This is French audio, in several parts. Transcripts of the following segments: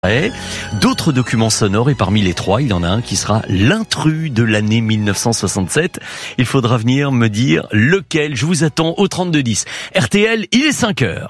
D'autres documents sonores et parmi les trois, il y en a un qui sera l'intrus de l'année 1967. Il faudra venir me dire lequel. Je vous attends au 3210. RTL, il est 5h.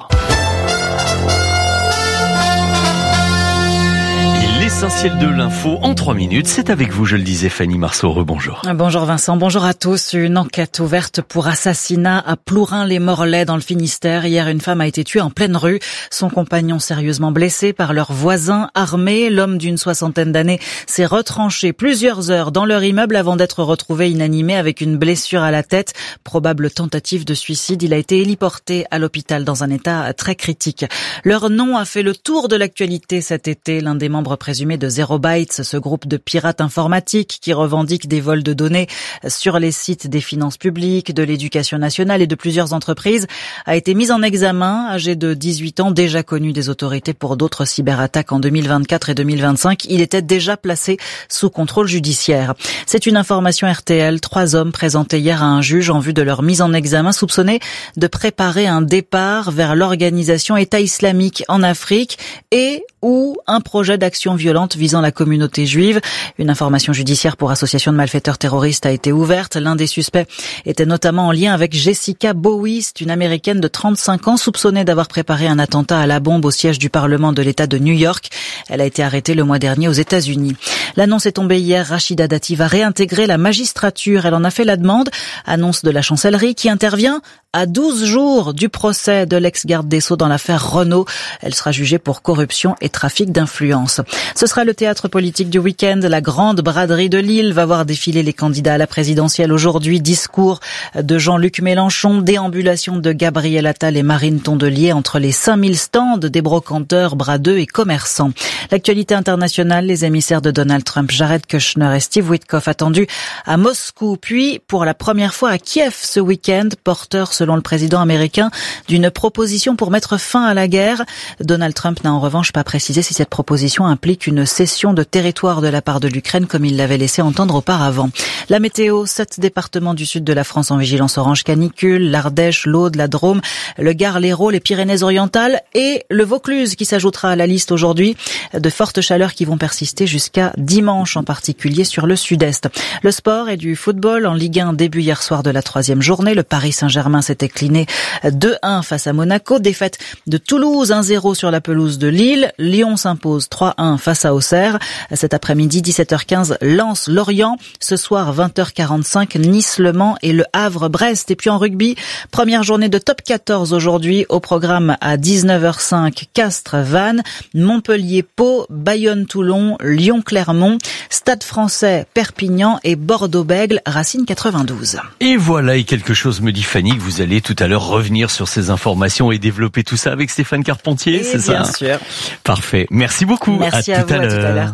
L'essentiel de l'info en 3 minutes, c'est avec vous, je le disais, Fanny Marceau. Rebonjour. Bonjour Vincent, bonjour à tous. Une enquête ouverte pour assassinat à Plourin-les-Morlaix dans le Finistère. Hier, une femme a été tuée en pleine rue. Son compagnon sérieusement blessé par leurs voisins armés. L'homme d'une 60aine d'années s'est retranché plusieurs heures dans leur immeuble avant d'être retrouvé inanimé avec une blessure à la tête. Probable tentative de suicide. Il a été héliporté à l'hôpital dans un état très critique. Leur nom a fait le tour de l'actualité cet été. L'un des membres présumé de Zero Bytes, ce groupe de pirates informatiques qui revendique des vols de données sur les sites des finances publiques, de l'éducation nationale et de plusieurs entreprises, a été mis en examen. Âgé de 18 ans, déjà connu des autorités pour d'autres cyberattaques en 2024 et 2025, il était déjà placé sous contrôle judiciaire. C'est une information RTL. 3 hommes présentés hier à un juge en vue de leur mise en examen, soupçonnés de préparer un départ vers l'organisation État islamique en Afrique et ou un projet d'action violente visant la communauté juive. Une information judiciaire pour association de malfaiteurs terroristes a été ouverte. L'un des suspects était notamment en lien avec Jessica Bowie, une américaine de 35 ans soupçonnée d'avoir préparé un attentat à la bombe au siège du Parlement de l'État de New York. Elle a été arrêtée le mois dernier aux États-Unis. L'annonce est tombée hier. Rachida Dati va réintégrer la magistrature. Elle en a fait la demande. Annonce de la chancellerie qui intervient à 12 jours du procès de l'ex-garde des Sceaux dans l'affaire Renault. Elle sera jugée pour corruption et trafic d'influence. Ce sera le théâtre politique du week-end. La grande braderie de Lille va voir défiler les candidats à la présidentielle aujourd'hui. Discours de Jean-Luc Mélenchon, déambulation de Gabriel Attal et Marine Tondelier entre les 5000 stands des brocanteurs, bradeux et commerçants. L'actualité internationale, les émissaires de Donald Trump, Jared Kushner et Steve Witkoff attendus à Moscou, puis pour la première fois à Kiev ce week-end, porteur selon le président américain d'une proposition pour mettre fin à la guerre. Donald Trump n'a en revanche pas précisé si cette proposition implique une cession de territoire de la part de l'Ukraine comme il l'avait laissé entendre auparavant. La météo, 7 départements du sud de la France en vigilance orange canicule, l'Ardèche, l'Aude, la Drôme, le Gard, l'Hérault, les Pyrénées-Orientales et le Vaucluse qui s'ajoutera à la liste aujourd'hui. De fortes chaleurs qui vont persister jusqu'à dimanche, en particulier sur le sud-est. Le sport et du football en Ligue 1 début hier soir de la 3e journée. Le Paris Saint-Germain s'est incliné 2-1 face à Monaco. Défaite de Toulouse 1-0 sur la pelouse de Lille. Lyon s'impose 3-1 face à Auxerre. Cet après-midi, 17h15, Lens-Lorient. Ce soir, 20h45, Nice-Le Mans et Le Havre-Brest. Et puis en rugby, première journée de top 14 aujourd'hui. Au programme à 19h05, Castres-Vannes, Montpellier-Pau, Bayonne-Toulon, Lyon-Clermont, Stade Français, Perpignan et Bordeaux-Bègles, Racine 92. Et voilà, et quelque chose me dit Fanny que vous allez tout à l'heure revenir sur ces informations et développer tout ça avec Stéphane Carpentier, c'est ça? Bien sûr. Parfait. Merci beaucoup. Merci à vous, à tout à l'heure.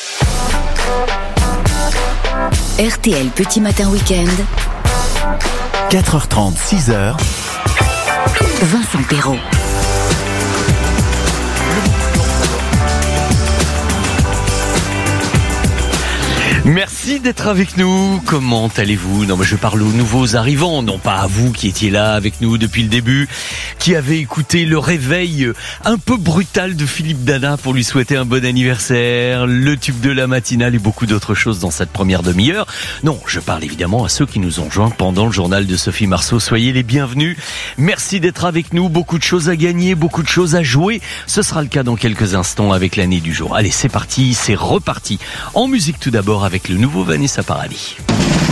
RTL Petit Matin Week-end. 4h30, 6h. Vincent Perrault. Merci d'être avec nous. Comment allez-vous? Non, mais je parle aux nouveaux arrivants, non pas à vous qui étiez là avec nous depuis le début, qui avez écouté le réveil un peu brutal de Philippe Dana pour lui souhaiter un bon anniversaire, le tube de la matinale et beaucoup d'autres choses dans cette première demi-heure. Non, je parle évidemment à ceux qui nous ont joints pendant le journal de Sophie Marceau. Soyez les bienvenus. Merci d'être avec nous. Beaucoup de choses à gagner, beaucoup de choses à jouer. Ce sera le cas dans quelques instants avec l'année du jour. Allez, c'est parti, c'est reparti. En musique tout d'abord avec le nouveau Vanessa Paradis.